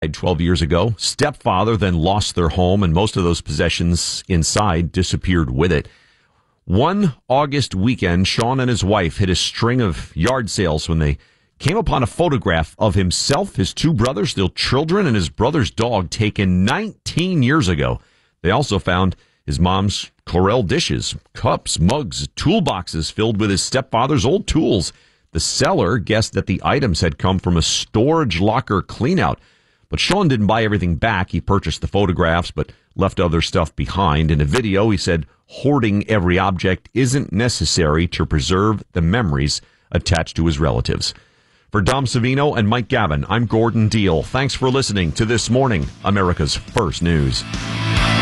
12 years ago. Stepfather then lost their home, and most of those possessions inside disappeared with it. One August weekend, Sean and his wife hit a string of yard sales when they came upon a photograph of himself, his two brothers, their children, and his brother's dog taken 19 years ago. They also found his mom's Corelle dishes, cups, mugs, toolboxes filled with his stepfather's old tools. The seller guessed that the items had come from a storage locker cleanout. But Sean didn't buy everything back. He purchased the photographs, but left other stuff behind. In a video, he said hoarding every object isn't necessary to preserve the memories attached to his relatives. For Dom Savino and Mike Gavin, I'm Gordon Deal. Thanks for listening to This Morning, America's First News.